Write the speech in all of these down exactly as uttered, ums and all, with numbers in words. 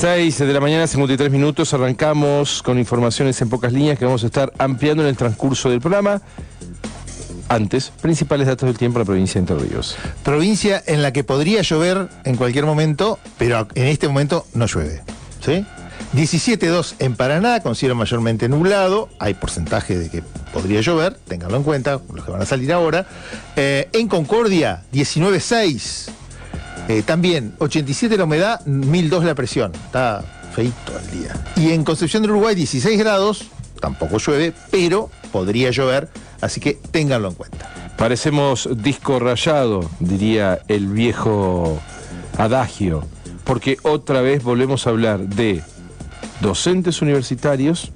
seis de la mañana, cincuenta y tres minutos, arrancamos con informaciones en pocas líneas que vamos a estar ampliando en el transcurso del programa. Antes, principales datos del tiempo en la provincia de Entre Ríos. Provincia en la que podría llover en cualquier momento, pero en este momento no llueve, ¿sí? diecisiete punto dos en Paraná, con cielo mayormente nublado, hay porcentaje de que podría llover, ténganlo en cuenta, los que van a salir ahora. Eh, en Concordia, diecinueve punto seis. Eh, también, ochenta y siete la humedad, mil dos la presión. Está feíto el día. Y en Concepción del Uruguay, dieciséis grados, tampoco llueve, pero podría llover, así que ténganlo en cuenta. Parecemos disco rayado, diría el viejo adagio, porque otra vez volvemos a hablar de docentes universitarios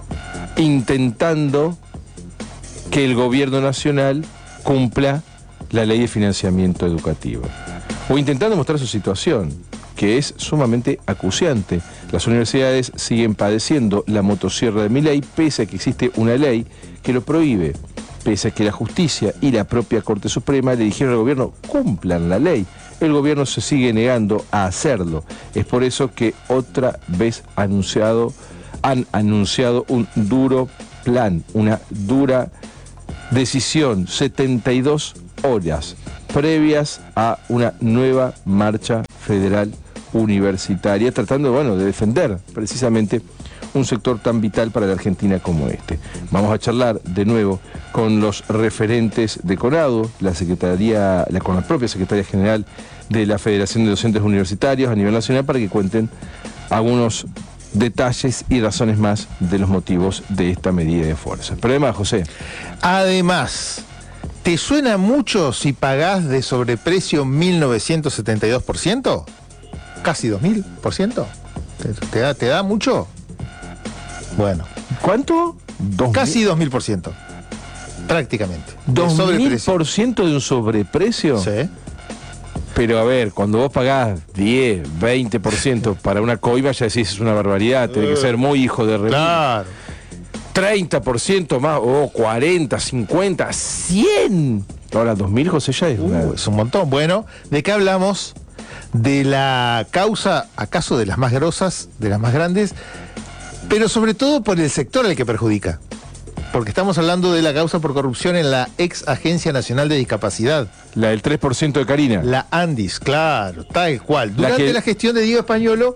intentando que el gobierno nacional cumpla la ley de financiamiento educativo, o intentando mostrar su situación, que es sumamente acuciante. Las universidades siguen padeciendo la motosierra de Milei, pese a que existe una ley que lo prohíbe, pese a que la justicia y la propia Corte Suprema le dijeron al gobierno: cumplan la ley. El gobierno se sigue negando a hacerlo. Es por eso que otra vez anunciado, han anunciado un duro plan, una dura decisión, setenta y dos horas previas a una nueva marcha federal universitaria, tratando, bueno, de defender precisamente un sector tan vital para la Argentina como este. Vamos a charlar de nuevo con los referentes de CONADU, la Secretaría, la, con la propia Secretaria General de la Federación de Docentes Universitarios a nivel nacional, para que cuenten algunos detalles y razones más de los motivos de esta medida de fuerza. Pero además, José. Además, ¿te suena mucho si pagás de sobreprecio mil novecientos setenta y dos por ciento? Casi dos mil por ciento. ¿Te, te, da, ¿Te da mucho? Bueno. ¿Cuánto? ¿Dos Casi mil? dos mil por ciento. Prácticamente. ¿dos mil por ciento de un sobreprecio? Sí. Pero a ver, cuando vos pagás diez, veinte por ciento para una coima, ya decís, es una barbaridad, tiene que ser muy hijo de remil. Claro. treinta por ciento más, o oh, cuarenta, cincuenta, cien. Ahora, dos mil, José, ya es, uh, una... es un montón. Bueno, ¿de qué hablamos? De la causa, acaso de las más grosas, de las más grandes, pero sobre todo por el sector al que perjudica. Porque estamos hablando de la causa por corrupción en la ex Agencia Nacional de Discapacidad. La del tres por ciento de Karina. La ANDIS, claro, tal cual. Durante la, que... la gestión de Diego Españolo,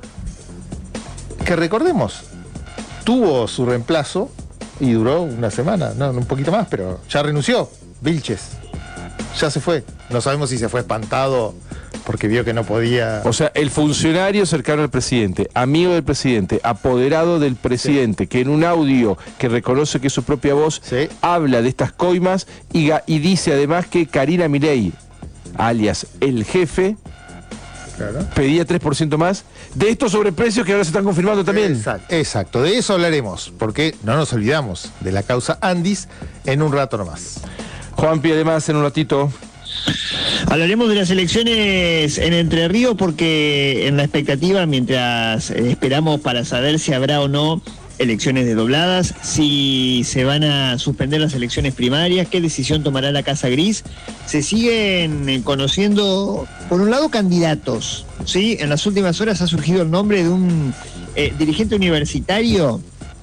que recordemos, tuvo su reemplazo y duró una semana, no, un poquito más, pero ya renunció. Vilches, ya se fue. No sabemos si se fue espantado porque vio que no podía... O sea, el funcionario cercano al presidente, amigo del presidente, apoderado del presidente, sí, que en un audio que reconoce que es su propia voz, sí, habla de estas coimas y, y dice además que Karina Milei, alias el jefe, claro, pedía tres por ciento más de estos sobreprecios que ahora se están confirmando también. Exacto, exacto, de eso hablaremos, porque no nos olvidamos de la causa ANDIS en un rato nomás. Juanpi, además, en un ratito... Hablaremos de las elecciones en Entre Ríos, porque en la expectativa, mientras esperamos para saber si habrá o no elecciones desdobladas, si se van a suspender las elecciones primarias, qué decisión tomará la Casa Gris, se siguen conociendo, por un lado, candidatos, ¿sí? En las últimas horas ha surgido el nombre de un eh, dirigente universitario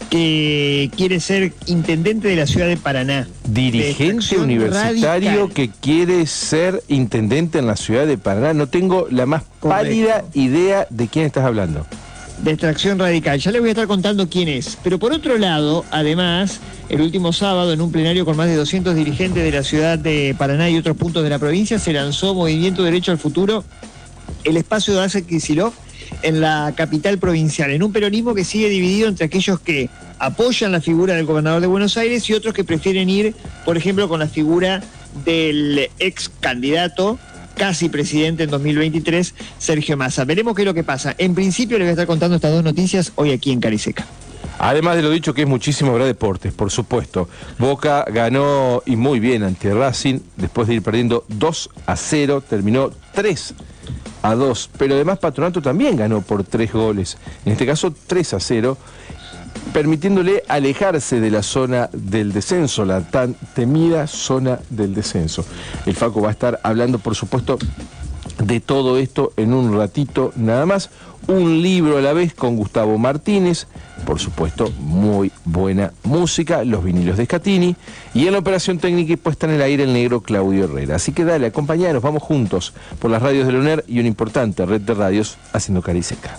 que quiere ser intendente de la ciudad de Paraná. Dirigente universitario radical, que quiere ser intendente en la ciudad de Paraná. No tengo la más correcto, pálida idea de quién estás hablando. De Extracción Radical. Ya les voy a estar contando quién es. Pero por otro lado, además, el último sábado, en un plenario con más de doscientos dirigentes de la ciudad de Paraná y otros puntos de la provincia, se lanzó Movimiento Derecho al Futuro, el espacio de Axel Kicillof en la capital provincial, en un peronismo que sigue dividido entre aquellos que apoyan la figura del gobernador de Buenos Aires y otros que prefieren ir, por ejemplo, con la figura del ex candidato, casi presidente en dos mil veintitrés, Sergio Massa. Veremos qué es lo que pasa. En principio les voy a estar contando estas dos noticias hoy aquí en Cariseca. Además de lo dicho, que es muchísimo, habrá deportes, por supuesto. Boca ganó y muy bien ante Racing, después de ir perdiendo dos a cero, terminó tres a dos, pero además Patronato también ganó por tres goles, en este caso tres a cero, permitiéndole alejarse de la zona del descenso, la tan temida zona del descenso. El Facu va a estar hablando, por supuesto, de todo esto en un ratito nada más. Un libro a la vez con Gustavo Martínez, por supuesto muy buena música, los vinilos de Scatini, y en la operación técnica y puesta en el aire el negro Claudio Herrera. Así que dale, acompañanos, vamos juntos por las radios de la U N E R y una importante red de radios haciendo cara y seca.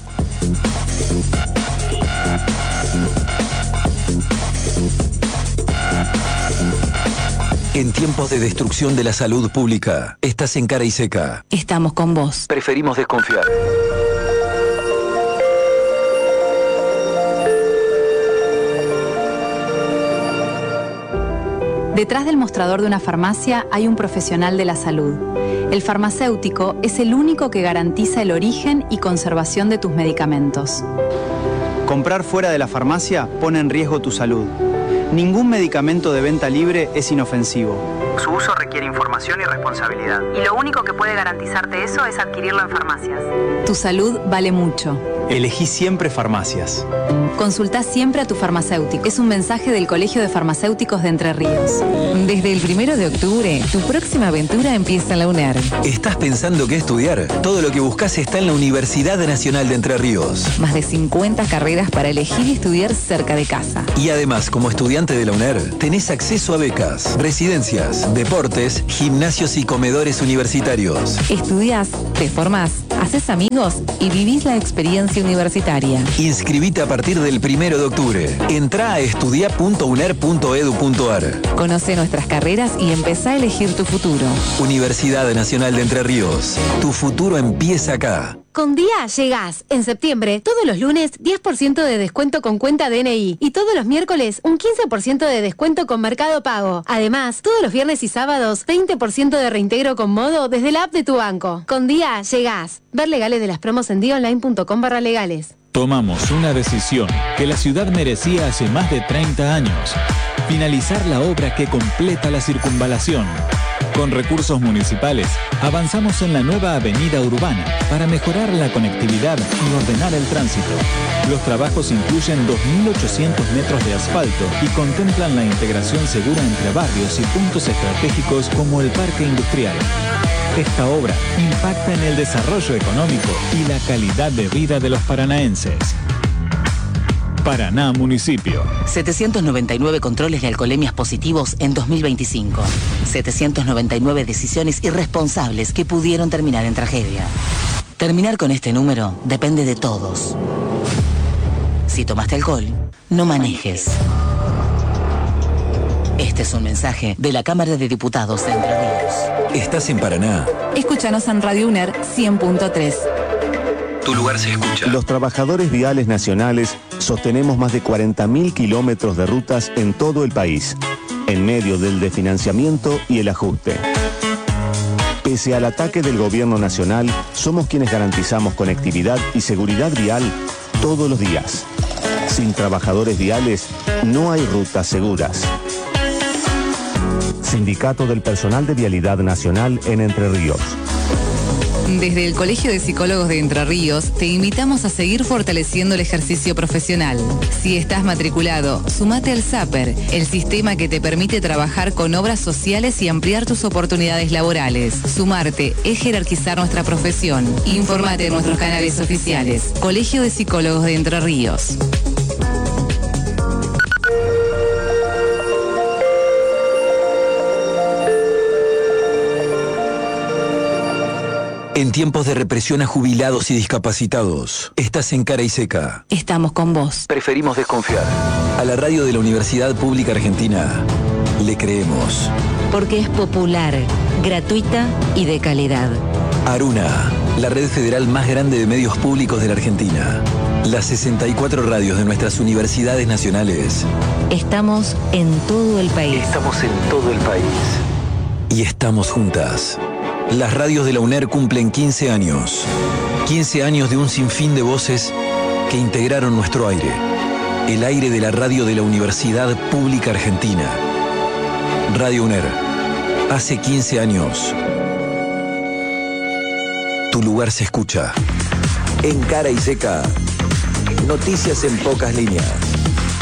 En tiempos de destrucción de la salud pública, estás en cara y seca. Estamos con vos. Preferimos desconfiar. Detrás del mostrador de una farmacia hay un profesional de la salud. El farmacéutico es el único que garantiza el origen y conservación de tus medicamentos. Comprar fuera de la farmacia pone en riesgo tu salud. Ningún medicamento de venta libre es inofensivo. Su uso requiere información y responsabilidad. Y lo único que puede garantizarte eso es adquirirlo en farmacias. Tu salud vale mucho. Elegí siempre farmacias. Consultá siempre a tu farmacéutico. Es un mensaje del Colegio de Farmacéuticos de Entre Ríos. Desde el primero de octubre, tu próxima aventura empieza en la U N E R. ¿Estás pensando qué estudiar? Todo lo que buscas está en la Universidad Nacional de Entre Ríos. Más de cincuenta carreras para elegir y estudiar cerca de casa. Y además, como estudiante de la U N E R, tenés acceso a becas, residencias, deportes, gimnasios y comedores universitarios. Estudiás, te formás, haces amigos y vivís la experiencia universitaria. Inscribite a partir del primero de octubre. Entrá a estudia punto u n e r punto e d u punto a r. Conoce nuestras carreras y empezá a elegir tu futuro. Universidad Nacional de Entre Ríos. Tu futuro empieza acá. Con Día llegás. En septiembre, todos los lunes, diez por ciento de descuento con cuenta D N I. Y todos los miércoles, un quince por ciento de descuento con Mercado Pago. Además, todos los viernes y sábados, veinte por ciento de reintegro con Modo desde la app de tu banco. Con Día llegás. Ver legales de las promos en día online punto com barra legales. Tomamos una decisión que la ciudad merecía hace más de treinta años. Finalizar la obra que completa la circunvalación. Con recursos municipales, avanzamos en la nueva avenida urbana para mejorar la conectividad y ordenar el tránsito. Los trabajos incluyen dos mil ochocientos metros de asfalto y contemplan la integración segura entre barrios y puntos estratégicos como el Parque Industrial. Esta obra impacta en el desarrollo económico y la calidad de vida de los paranaenses. Paraná Municipio. setecientos noventa y nueve controles de alcoholemias positivos en dos mil veinticinco. setecientos noventa y nueve decisiones irresponsables que pudieron terminar en tragedia. Terminar con este número depende de todos. Si tomaste alcohol, no manejes. Este es un mensaje de la Cámara de Diputados de Entre Ríos. Estás en Paraná. Escúchanos en Radio U N E R cien punto tres. Tu lugar se escucha. Los trabajadores viales nacionales sostenemos más de cuarenta mil kilómetros de rutas en todo el país, en medio del desfinanciamiento y el ajuste. Pese al ataque del gobierno nacional, somos quienes garantizamos conectividad y seguridad vial todos los días. Sin trabajadores viales, no hay rutas seguras. Sindicato del Personal de Vialidad Nacional en Entre Ríos. Desde el Colegio de Psicólogos de Entre Ríos, te invitamos a seguir fortaleciendo el ejercicio profesional. Si estás matriculado, sumate al SAPER, el sistema que te permite trabajar con obras sociales y ampliar tus oportunidades laborales. Sumarte es jerarquizar nuestra profesión. Informate en nuestros canales oficiales. Colegio de Psicólogos de Entre Ríos. En tiempos de represión a jubilados y discapacitados, estás en cara y seca. Estamos con vos. Preferimos desconfiar. A la radio de la Universidad Pública Argentina le creemos. Porque es popular, gratuita y de calidad. Aruna, la red federal más grande de medios públicos de la Argentina. Las sesenta y cuatro radios de nuestras universidades nacionales. Estamos en todo el país. Estamos en todo el país. Y estamos juntas. Las radios de la U N E R cumplen quince años. quince años de un sinfín de voces que integraron nuestro aire. El aire de la radio de la Universidad Pública Argentina. Radio U N E R. Hace quince años. Tu lugar se escucha. En cara y seca. Noticias en pocas líneas.